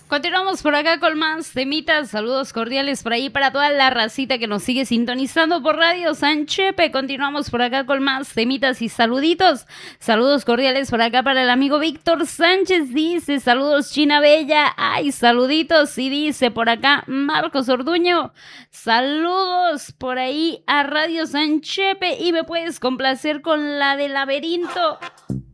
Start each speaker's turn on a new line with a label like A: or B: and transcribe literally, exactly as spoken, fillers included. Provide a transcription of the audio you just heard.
A: Continuamos por acá con más temitas, saludos cordiales por ahí para toda la racita que nos sigue sintonizando por Radio San Chepe. Continuamos por acá con más temitas y saluditos, saludos cordiales por acá para el amigo Víctor Sánchez, dice saludos China Bella, ay saluditos, y dice por acá Marcos Orduño, saludos por ahí a Radio San Chepe y me puedes complacer con la de Laberinto.